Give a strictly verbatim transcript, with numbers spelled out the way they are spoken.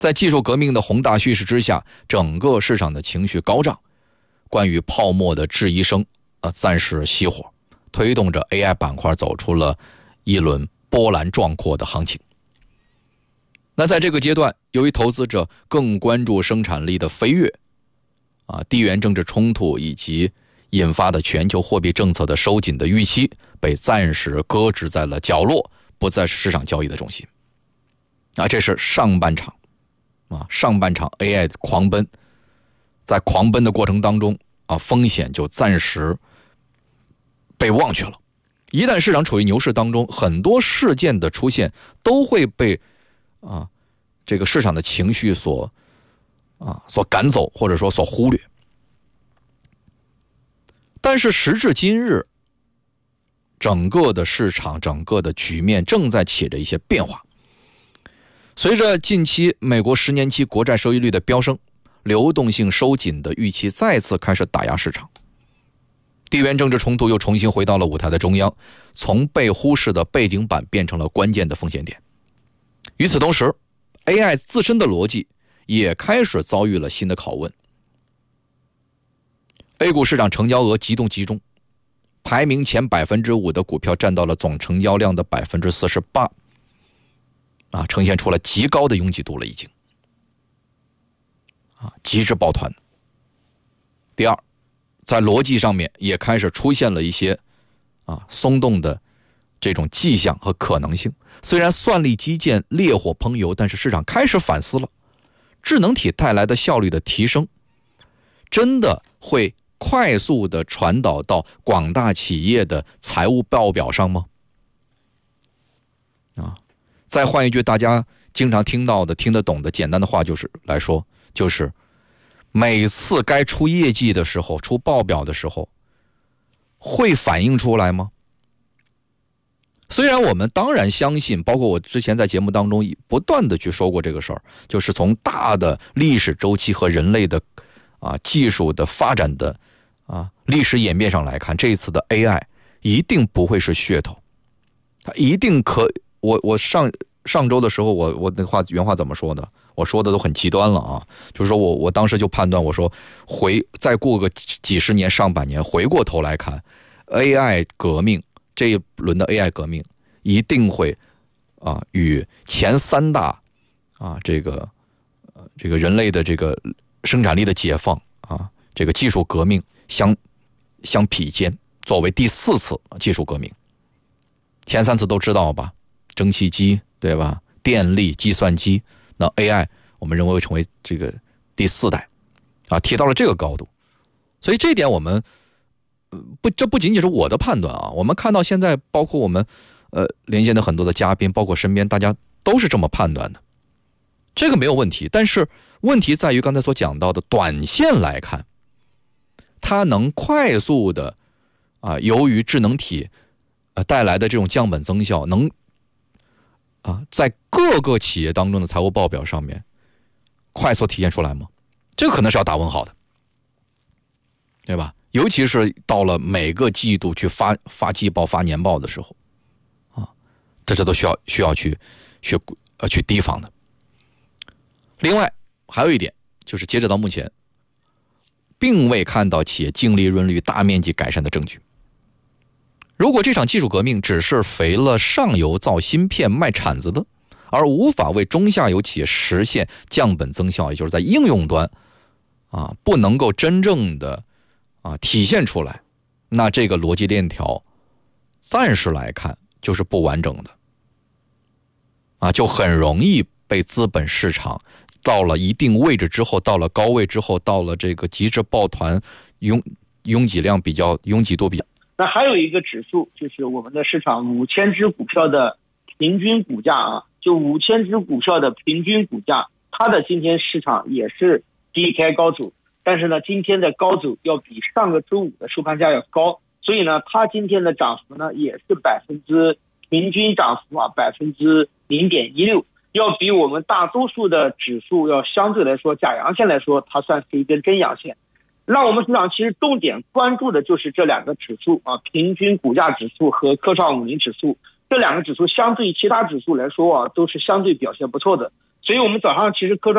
在技术革命的宏大叙事之下，整个市场的情绪高涨，关于泡沫的质疑声呃暂时熄火，推动着 A I 板块走出了一轮波澜壮阔的行情。那在这个阶段，由于投资者更关注生产力的飞跃啊，地缘政治冲突以及引发的全球货币政策的收紧的预期被暂时搁置在了角落，不再是市场交易的中心。啊，这是上半场啊，上半场 A I 狂奔，在狂奔的过程当中啊，风险就暂时被忘却了。一旦市场处于牛市当中，很多事件的出现都会被啊这个市场的情绪所啊所赶走，或者说所忽略。但是时至今日，整个的市场、整个的局面正在起着一些变化。随着近期美国十年期国债收益率的飙升，流动性收紧的预期再次开始打压市场，地缘政治冲突又重新回到了舞台的中央，从被忽视的背景板变成了关键的风险点。与此同时， A I 自身的逻辑也开始遭遇了新的拷问。A 股市场成交额极度集中，排名前 百分之五 的股票占到了总成交量的 百分之四十八， 啊，呈现出了极高的拥挤度了已经。啊，极致抱团。第二，在逻辑上面也开始出现了一些啊松动的这种迹象和可能性。虽然算力基建烈火烹油，但是市场开始反思了，智能体带来的效率的提升，真的会快速的传导到广大企业的财务报表上吗？啊，再换一句大家经常听到的、听得懂的简单的话，就是来说，就是每次该出业绩的时候、出报表的时候，会反映出来吗？虽然我们当然相信，包括我之前在节目当中不断的去说过这个事儿，就是从大的历史周期和人类的啊技术的发展的啊历史演变上来看，这一次的 A I 一定不会是噱头，它一定可我我上上周的时候，我我那话原话怎么说的？我说的都很极端了啊，就是说我我当时就判断，我说回再过个几几十年上百年，回过头来看 A I 革命。这一轮的 A I 革命一定会啊与前三大啊这个呃这个人类的这个生产力的解放啊这个技术革命相相匹肩，作为第四次技术革命。前三次都知道吧？蒸汽机对吧？电力、计算机，那 A I 我们认为会成为这个第四代啊，提到了这个高度，所以这一点我们。不，这不仅仅是我的判断啊！我们看到现在，包括我们，呃，连线的很多的嘉宾，包括身边大家都是这么判断的，这个没有问题。但是问题在于刚才所讲到的，短线来看，它能快速的啊，由于智能体呃带来的这种降本增效，能啊在各个企业当中的财务报表上面快速体现出来吗？这个可能是要打问号的，对吧？尤其是到了每个季度去发发季报、发年报的时候，啊，这这都需要需要去去呃去提防的。另外还有一点就是，截止到目前，并未看到企业净利润率大面积改善的证据。如果这场技术革命只是肥了上游造芯片卖铲子的，而无法为中下游企业实现降本增效，也就是在应用端啊不能够真正的。啊，体现出来，那这个逻辑链条，暂时来看就是不完整的，啊，就很容易被资本市场到了一定位置之后，到了高位之后，到了这个极致抱团，拥拥挤量比较拥挤度比较。 那还有一个指数，就是我们的市场五千只股票的平均股价啊，就五千只股票的平均股价，它的今天市场也是低开高走。但是呢，今天的高走要比上个周五的收盘价要高，所以呢，它今天的涨幅呢也是百分之平均涨幅啊百分之零点一六，要比我们大多数的指数要相对来说假阳线来说，它算是一根真阳线。那我们市场其实重点关注的就是这两个指数啊，平均股价指数和科创五零指数，这两个指数相对于其他指数来说啊，都是相对表现不错的。所以我们早上其实科创